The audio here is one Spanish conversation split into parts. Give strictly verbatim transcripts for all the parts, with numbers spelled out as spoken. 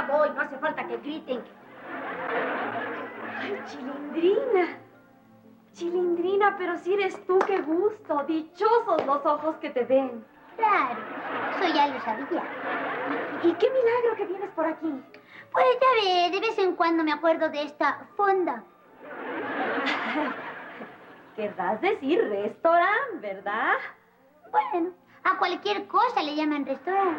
voy, no hace falta que griten. ¡Ay, Chilindrina! Chilindrina, pero si eres tú, qué gusto. Dichosos los ojos que te ven. Claro, eso ya lo sabía. ¿Y qué milagro que vienes por aquí? Pues ya ve, de vez en cuando me acuerdo de esta fonda. Querrás decir restaurante, ¿verdad? Bueno, a cualquier cosa le llaman restaurante.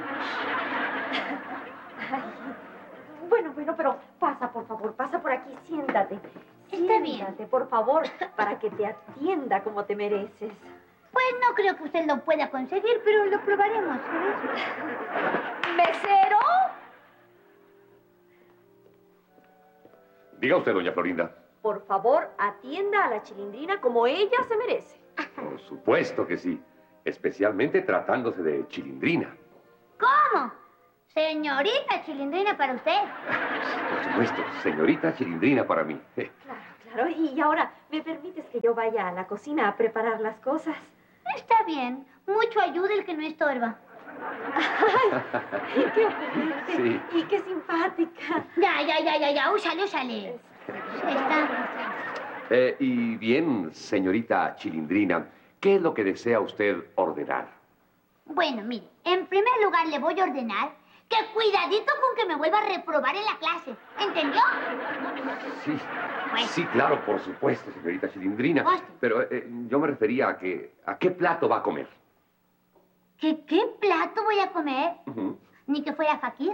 Ay, bueno, bueno, pero pasa, por favor, pasa por aquí, siéntate. Está bien. Siéntate, por favor, para que te atienda como te mereces. Pues no creo que usted lo pueda conseguir, pero lo probaremos, ¿sabes? ¿Mesero? Diga usted, doña Florinda. Por favor, atienda a la Chilindrina como ella se merece. Por supuesto que sí. Especialmente tratándose de Chilindrina. ¿Cómo? Señorita Chilindrina para usted. Por supuesto, señorita Chilindrina para mí. Claro, claro. Y ahora, ¿me permites que yo vaya a la cocina a preparar las cosas? Está bien. Mucho ayuda el que no estorba. ¡Ay! ¡Qué ocurrente! Sí. Y qué simpática. Ya, ya, ya, ya, ya. Úsale, úsale. Está. Eh, y bien, señorita Chilindrina, ¿qué es lo que desea usted ordenar? Bueno, mire, en primer lugar le voy a ordenar que cuidadito con que me vuelva a reprobar en la clase. ¿Entendió? Sí, Pues. sí, claro, por supuesto, señorita Chilindrina. Pues. Pero eh, yo me refería a que, ¿a qué plato va a comer? ¿Qué, qué plato voy a comer? Uh-huh. Ni que fuera fakir.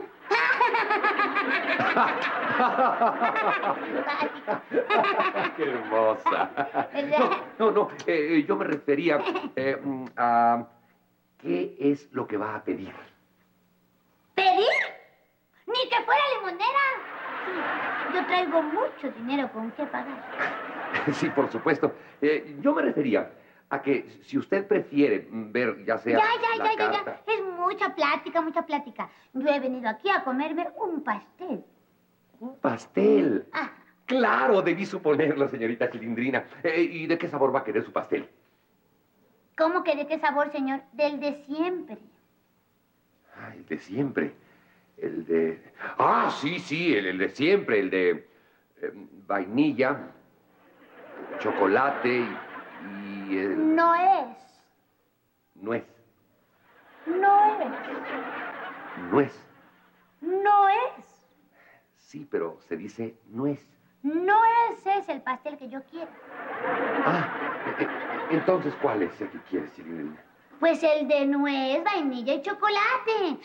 ¡Qué hermosa! ¿Verdad? No, no, no, eh, yo me refería eh, a qué es lo que va a pedir. ¿Pedir? Ni que fuera limonera. Yo traigo mucho dinero con qué pagar. Sí, por supuesto. Eh, yo me refería a que si usted prefiere ver, ya sea Ya, ya, la ya, ya, carta... ya. Es mucha plática, mucha plática. Yo he venido aquí a comerme un pastel. Un pastel. Ah. Claro, debí suponerlo, señorita Chilindrina. Eh, ¿Y de qué sabor va a querer su pastel? ¿Cómo que de qué sabor, señor? Del de siempre. Ay, el de siempre. El de... Ah, sí, sí, el, el de siempre. El de eh, vainilla, chocolate y, y el... No es. Nuez. No es. Nuez. No es. Sí, pero se dice nuez. No ese es el pastel que yo quiero. Ah, eh, eh, entonces, ¿cuál es el que quieres, Chilindrina? Pues el de nuez, vainilla y chocolate.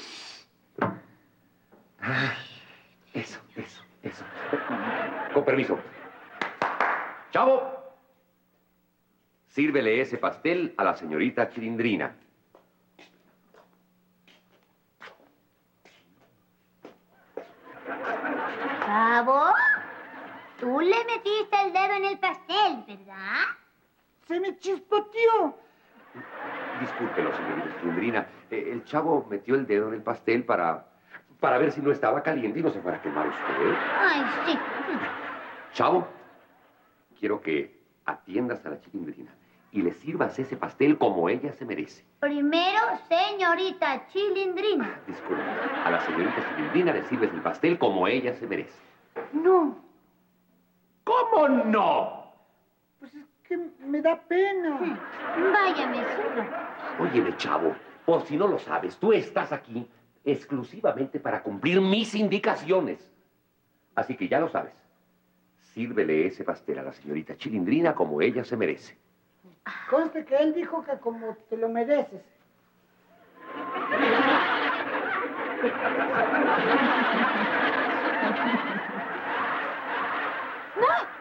Ay, eso, eso, eso. Con permiso. Chavo, sírvele ese pastel a la señorita Chilindrina. Chavo, tú le metiste el dedo en el pastel, ¿verdad? ¡Se me chispoteó! Discúlpelo, señorita Chilindrina. Eh, el chavo metió el dedo en el pastel para... para ver si no estaba caliente y no se fuera a quemar usted. Ay, sí. Chavo, quiero que atiendas a la Chilindrina y le sirvas ese pastel como ella se merece. Primero, señorita Chilindrina. Disculpe, a la señorita Chilindrina le sirves el pastel como ella se merece. No, ¿Cómo no? pues es que me da pena. Vaya, mesero. Óyeme, chavo, por si no lo sabes, tú estás aquí exclusivamente para cumplir mis indicaciones. Así que ya lo sabes. Sírvele ese pastel a la señorita Chilindrina como ella se merece. Conste que él dijo que como te lo mereces. ¡No!